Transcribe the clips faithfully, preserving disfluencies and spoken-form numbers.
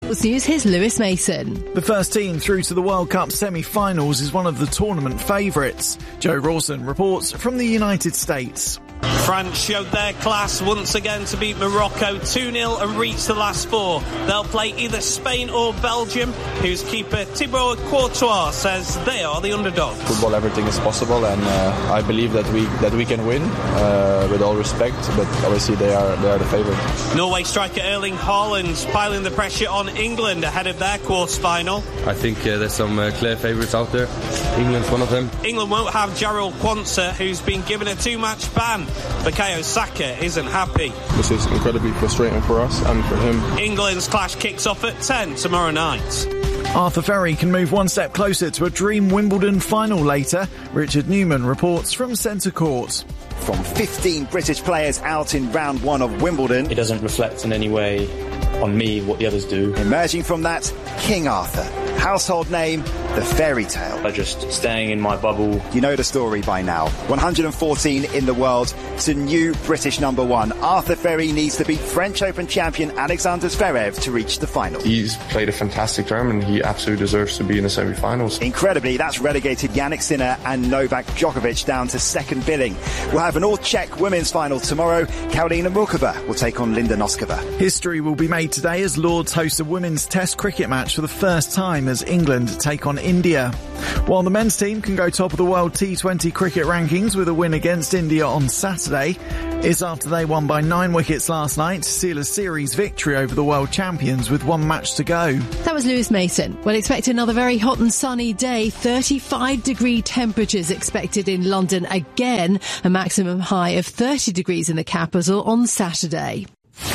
News, here's Lewis Mason. The first team through to the World Cup semi-finals is one of the tournament favourites. Joe Rawson reports from the United States. France showed their class once again to beat Morocco two nil and reach the last four. They'll play either Spain or Belgium, whose keeper Thibaut Courtois says they are the underdog. Football, everything is possible, and uh, I believe that we that we can win, uh, with all respect, but obviously they are they are the favourite. Norway striker Erling Haaland piling the pressure on England ahead of their quarter final. I think uh, there's some uh, clear favourites out there. England's one of them. England won't have Jarrell Quansah, who's been given a two-match ban. Bukayo Saka isn't happy. This is incredibly frustrating for us and for him. England's clash kicks off at ten tomorrow night. Arthur Ferry can move one step closer to a dream Wimbledon final later. Richard Newman reports from Centre Court. From fifteen British players out in round one of Wimbledon, it doesn't reflect in any way on me what the others do. Emerging from that, King Arthur. Household name, the fairy tale. I'm just staying in my bubble. You know the story by now. one hundred fourteen in the world to new British number one. Arthur Ferry needs to beat French Open champion Alexander Zverev to reach the final. He's played a fantastic term and he absolutely deserves to be in the semi-finals. Incredibly, that's relegated Jannik Sinner and Novak Djokovic down to second billing. We'll have an all-Czech women's final tomorrow. Karolina Muchova will take on Linda Noskova. History will be made today as Lords host a women's Test cricket match for the first time as England take on India. While the men's team can go top of the world T twenty cricket rankings with a win against India on Saturday, it's after they won by nine wickets last night to seal a series victory over the world champions with one match to go. That was Lewis Mason. We'll expect another very hot and sunny day. thirty-five degree temperatures expected in London again, a maximum high of thirty degrees in the capital on Saturday.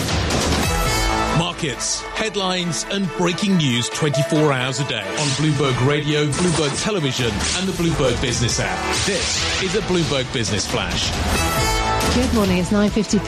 Markets, headlines and breaking news twenty-four hours a day on Bloomberg Radio, Bloomberg Television and the Bloomberg Business app. This is a Bloomberg Business Flash. Good morning, it's nine fifty-three.